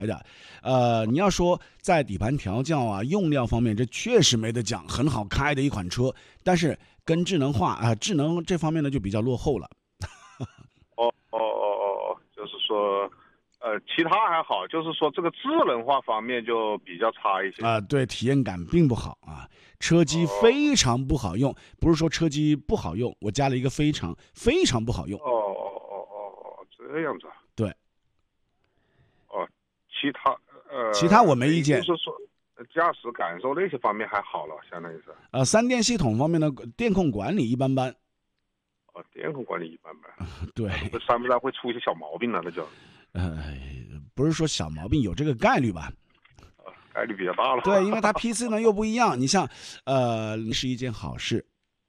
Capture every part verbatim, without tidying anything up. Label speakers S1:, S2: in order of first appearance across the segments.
S1: 的。呃，你要说在底盘调教啊、用料方面，这确实没得讲，很好开的一款车。但是跟智能化啊、呃，智能这方面呢就比较落后了。
S2: 哦哦哦哦哦，就是说，呃，其他还好，就是说这个智能化方面就比较差一些
S1: 啊、呃，对，体验感并不好啊，车机非常不好用。不是说车机不好用，我加了一个非常非常不好用。
S2: 哦哦哦哦哦，这样子。
S1: 对。
S2: 哦，其他呃，
S1: 其他我没意见。
S2: 就是说，驾驶感受那些方面还好了，相当于是。
S1: 呃，三电系统方面呢，电控管理一般般。
S2: 哦，电控管理一般般。
S1: 对。
S2: 山不山会出一些小毛病了，那就。
S1: 呃，不是说小毛病，有这个概率吧？
S2: 呃，概率比较大了。
S1: 对，因为它批次呢又不一样。你像，呃，是一件好事。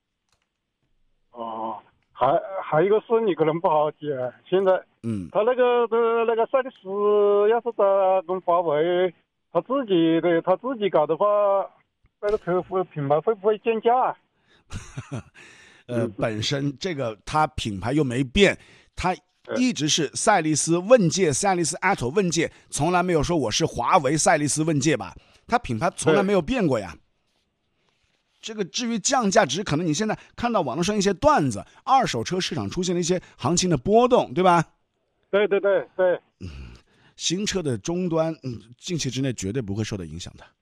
S3: 哦，还还有一个是你可能不好解，现在，
S1: 嗯，
S3: 他那个呃那个赛力斯要是在跟华为他自己的他自己搞的话，那个车会品牌会不会降价？
S1: 呃，本身这个它品牌又没变，它一直是赛力斯问界、赛力斯 a t o 问界，从来没有说我是华为赛力斯问界吧？它品牌从来没有变过呀。这个至于降价值，可能你现在看到网络上一些段子，二手车市场出现了一些行情的波动，对吧？
S3: 对对对对。
S1: 嗯，新车的终端，嗯，近期之内绝对不会受到影响的。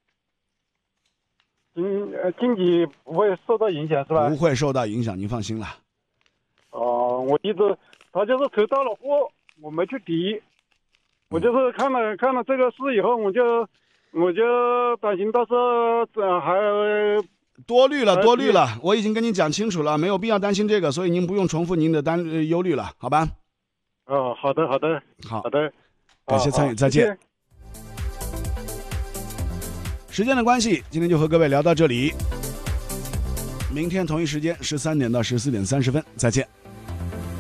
S3: 经呃经济不会受到影响是吧？
S1: 不会受到影响，您放心了。
S3: 哦，我一直他就是车到了货，我没去提，我就是看了、嗯、看了这个事以后，我就我就担心到时候呃还
S1: 多虑了多虑了，我已经跟你讲清楚了，没有必要担心这个，所以您不用重复您的担呃忧虑了，好吧？
S3: 哦，好的好的
S1: 好
S3: 好的，
S1: 感谢参与，再见。时间的关系，今天就和各位聊到这里。明天同一时间十三点到十四点三十分，再见。